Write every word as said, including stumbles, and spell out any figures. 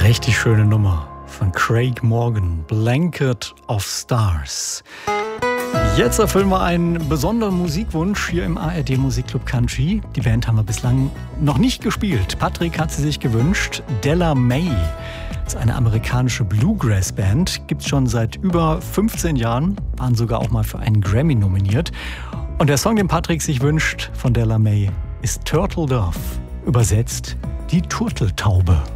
Richtig schöne Nummer von Craig Morgan, Blanket of Stars. Jetzt erfüllen wir einen besonderen Musikwunsch hier im A R D Musikclub Country. Die Band haben wir bislang noch nicht gespielt. Patrick hat sie sich gewünscht. Della May ist eine amerikanische Bluegrass-Band. Gibt es schon seit über fünfzehn Jahren. Waren sogar auch mal für einen Grammy nominiert. Und der Song, den Patrick sich wünscht von Della May, ist Turtle Dove. Übersetzt die Turteltaube.